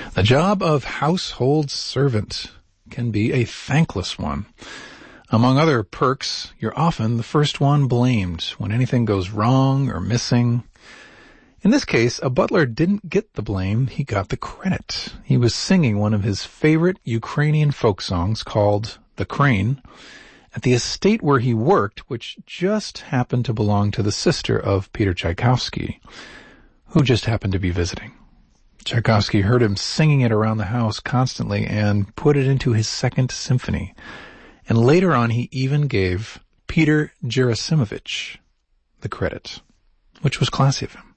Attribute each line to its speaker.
Speaker 1: The job of household servant can be a thankless one. Among other perks, you're often the first one blamed when anything goes wrong or missing. In this case, a butler didn't get the blame, he got the credit. He was singing one of his favorite Ukrainian folk songs called The Crane at the estate where he worked, which just happened to belong to the sister of Peter Tchaikovsky, who just happened to be visiting. Tchaikovsky heard him singing it around the house constantly and put it into his second symphony. And later on, he even gave Peter Gerasimovich the credit, which was classy of him.